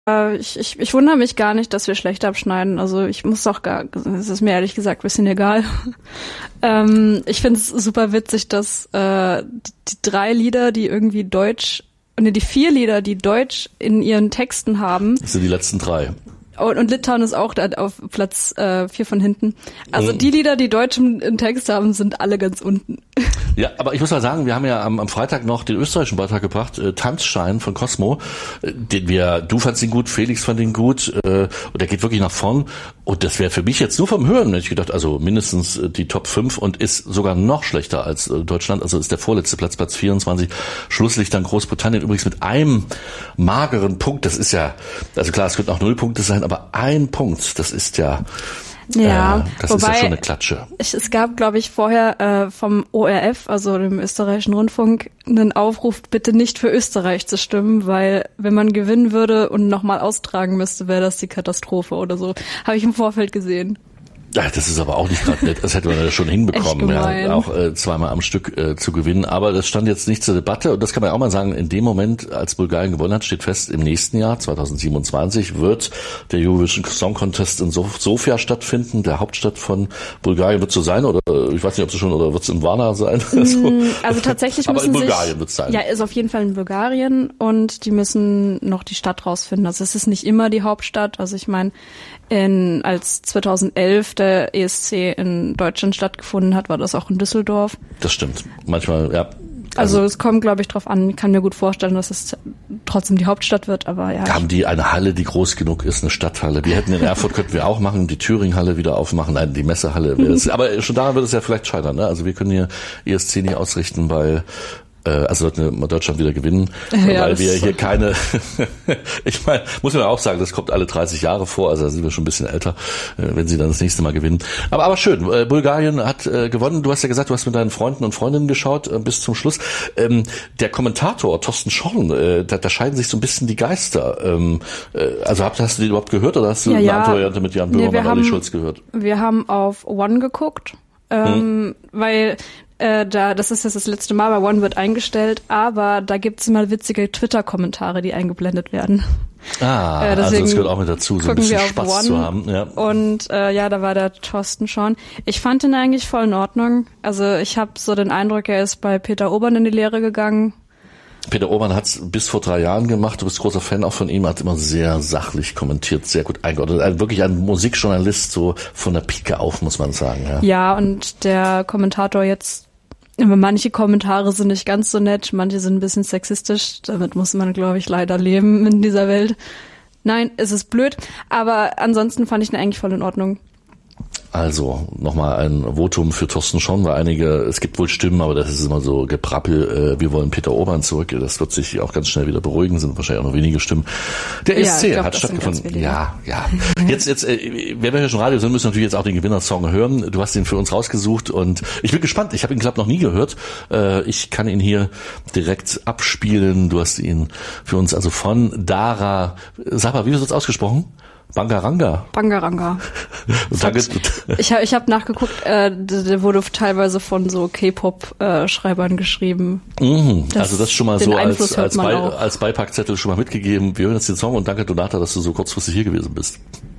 Ich wundere mich gar nicht, dass wir schlecht abschneiden. Also ich muss es ist mir ehrlich gesagt ein bisschen egal. Ich finde es super witzig, dass die 3 Lieder, die irgendwie die 4 Lieder, die Deutsch in ihren Texten haben. Das sind die letzten 3. Und Litauen ist auch da auf Platz 4 von hinten. Also die Lieder, die Deutsch im Text haben, sind alle ganz unten. Ja, aber ich muss mal sagen, wir haben ja am Freitag noch den österreichischen Beitrag gebracht, Tanzschein von Cosmo. Du fandst ihn gut, Felix fand ihn gut, und der geht wirklich nach vorn. Und das wäre für mich jetzt nur vom Hören, hätte ich gedacht, also mindestens die Top 5 und ist sogar noch schlechter als Deutschland. Also ist der vorletzte Platz 24. Schlusslicht dann Großbritannien übrigens mit einem mageren Punkt. Das ist ja, also klar, es könnten auch 0 Punkte sein, aber 1 Punkt, das ist ja... das ist ja schon eine Klatsche. Es gab, glaube ich, vorher vom ORF, also dem österreichischen Rundfunk, einen Aufruf, bitte nicht für Österreich zu stimmen, weil wenn man gewinnen würde und nochmal austragen müsste, wäre das die Katastrophe oder so. Habe ich im Vorfeld gesehen. Ja, das ist aber auch nicht gerade nett. Das hätte man ja schon hinbekommen, ja, auch 2-mal am Stück zu gewinnen. Aber das stand jetzt nicht zur Debatte. Und das kann man auch mal sagen, in dem Moment, als Bulgarien gewonnen hat, steht fest, im nächsten Jahr, 2027, wird der Eurovision Song Contest in Sofia stattfinden, der Hauptstadt von Bulgarien. Wird es so sein? Oder ich weiß nicht, ob es schon, oder wird es in Varna sein? Also tatsächlich aber müssen in Bulgarien wird es sein. Ja, ist auf jeden Fall in Bulgarien und die müssen noch die Stadt rausfinden. Also es ist nicht immer die Hauptstadt. Also ich meine, als 2011 der ESC in Deutschland stattgefunden hat, war das auch in Düsseldorf. Das stimmt. Manchmal, ja. Also es kommt, glaube ich, drauf an. Ich kann mir gut vorstellen, dass es trotzdem die Hauptstadt wird, aber ja. Haben die eine Halle, die groß genug ist, eine Stadthalle? Wir hätten in Erfurt, könnten wir auch machen, die Thüringen-Halle wieder aufmachen, nein, die Messehalle. Aber schon daran wird es ja vielleicht scheitern, ne? Also wir können hier ESC nicht ausrichten, weil sollte Deutschland wieder gewinnen, weil wir hier keine, ich meine, muss man auch sagen, das kommt alle 30 Jahre vor, also da sind wir schon ein bisschen älter, wenn sie dann das nächste Mal gewinnen. Aber schön, Bulgarien hat gewonnen. Du hast ja gesagt, du hast mit deinen Freunden und Freundinnen geschaut bis zum Schluss. Der Kommentator Thorsten Schorn, da scheiden sich so ein bisschen die Geister. Also hast du den überhaupt gehört oder hast du eine Variante mit Jan Böhmermann und Olli Schulz gehört? Wir haben auf One geguckt, weil das ist jetzt das letzte Mal, bei One wird eingestellt, aber da gibt's immer witzige Twitter-Kommentare, die eingeblendet werden. Also das gehört auch mit dazu, so ein bisschen Spaß zu haben. Ja. Und da war der Thorsten schon. Ich fand ihn eigentlich voll in Ordnung. Also ich habe so den Eindruck, er ist bei Peter Urban in die Lehre gegangen. Peter Urban hat's bis vor 3 Jahren gemacht. Du bist großer Fan auch von ihm, hat immer sehr sachlich kommentiert, sehr gut eingeordnet. Wirklich ein Musikjournalist, so von der Pike auf, muss man sagen. Ja, und der Kommentator jetzt, manche Kommentare sind nicht ganz so nett, manche sind ein bisschen sexistisch. Damit muss man, glaube ich, leider leben in dieser Welt. Nein, es ist blöd, aber ansonsten fand ich ihn eigentlich voll in Ordnung. Also nochmal ein Votum für Thorsten Schorn, weil es gibt wohl Stimmen, aber das ist immer so Geprappel, wir wollen Peter Urban zurück, das wird sich auch ganz schnell wieder beruhigen, sind wahrscheinlich auch noch wenige Stimmen. Der ESC hat stattgefunden. Ja. Jetzt, wenn wir ja schon Radio sind, müssen wir natürlich jetzt auch den Gewinnersong hören. Du hast ihn für uns rausgesucht und ich bin gespannt, ich habe ihn, glaube ich, noch nie gehört. Ich kann ihn hier direkt abspielen. Du hast ihn für uns also von Dara, sag mal, wie wird es ausgesprochen? Bangaranga. Ich habe nachgeguckt, der wurde teilweise von so K-Pop-Schreibern geschrieben. Also das schon mal so als Beipackzettel schon mal mitgegeben. Wir hören jetzt den Song und danke Donata, dass du so kurzfristig hier gewesen bist.